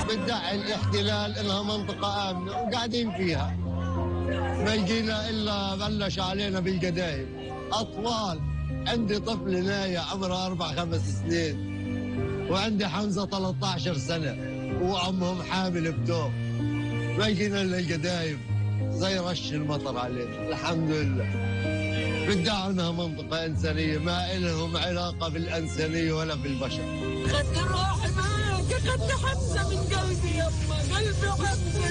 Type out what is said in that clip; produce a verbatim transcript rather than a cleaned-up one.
بتدعي الاحتلال انها منطقه امنه وقاعدين فيها. ما يجينا الا بلش علينا بالقذايف. اطفال، عندي طفل نايا عمرها اربع خمس سنين، وعندي حمزه ثلاثة عشر سنه وامهم حامل بتوم. ما يجينا الا القذايف زي رش المطر علينا. الحمد لله. بدعوا انها منطقه انسانيه، ما لهم علاقه بالانسانيه ولا بالبشر. خدت روحي معك، خدت حمزه من قلبي، يما قلبي حمزه.